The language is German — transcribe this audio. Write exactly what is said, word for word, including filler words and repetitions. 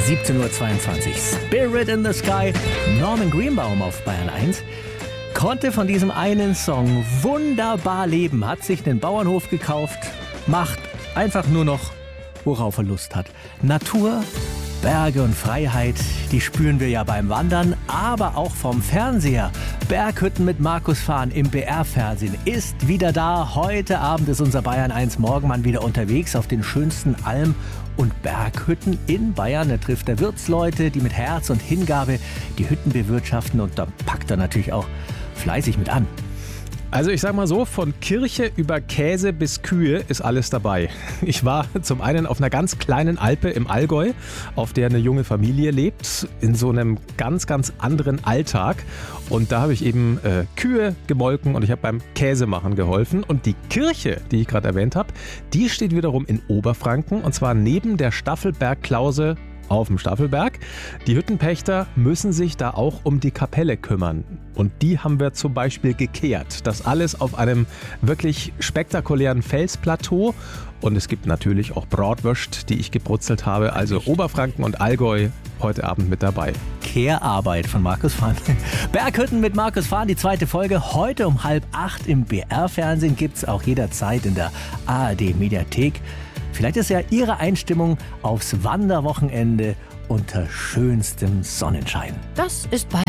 siebzehn Uhr zweiundzwanzig. Spirit in the Sky. Norman Greenbaum auf Bayern eins. Konnte von diesem einen Song wunderbar leben. Hat sich einen Bauernhof gekauft. Macht einfach nur noch, worauf er Lust hat. Natur, Berge und Freiheit, die spüren wir ja beim Wandern, aber auch vom Fernseher. Berghütten mit Markus Fahn im B R-Fernsehen ist wieder da. Heute Abend ist unser Bayern eins Morgenmann wieder unterwegs auf den schönsten Alm- und Berghütten in Bayern. Er trifft der Wirtsleute, die mit Herz und Hingabe die Hütten bewirtschaften, und da packt er natürlich auch fleißig mit an. Also ich sag mal so, von Kirche über Käse bis Kühe ist alles dabei. Ich war zum einen auf einer ganz kleinen Alpe im Allgäu, auf der eine junge Familie lebt, in so einem ganz, ganz anderen Alltag. Und da habe ich eben äh, Kühe gemolken und ich habe beim Käsemachen geholfen. Und die Kirche, die ich gerade erwähnt habe, die steht wiederum in Oberfranken, und zwar neben der Staffelberg-Klause auf dem Staffelberg. Die Hüttenpächter müssen sich da auch um die Kapelle kümmern. Und die haben wir zum Beispiel gekehrt. Das alles auf einem wirklich spektakulären Felsplateau. Und es gibt natürlich auch Bratwürst, die ich gebrutzelt habe. Also Oberfranken und Allgäu heute Abend mit dabei. Kehrarbeit von Markus Fahn. Berghütten mit Markus Fahn, die zweite Folge. Heute um halb acht im B R-Fernsehen. Gibt es auch jederzeit in der A R D-Mediathek. Vielleicht ist ja Ihre Einstimmung aufs Wanderwochenende unter schönstem Sonnenschein. Das ist bei